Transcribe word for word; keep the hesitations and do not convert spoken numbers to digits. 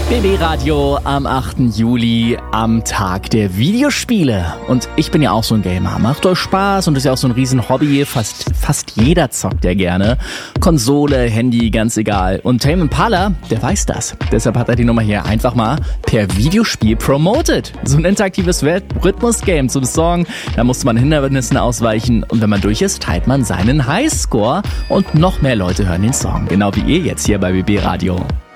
B B Radio am achten Juli, am Tag der Videospiele. Und ich bin ja auch so ein Gamer. Macht euch Spaß und ist ja auch so ein riesen Hobby. Fast, fast jeder zockt ja gerne. Konsole, Handy, ganz egal. Und Tame Impala, der weiß das. Deshalb hat er die Nummer hier einfach mal per Videospiel promoted. So ein interaktives Rhythmus-Game zum Song. Da musste man Hindernissen ausweichen. Und wenn man durch ist, teilt man seinen Highscore. Und noch mehr Leute hören den Song. Genau wie ihr jetzt hier bei B B Radio.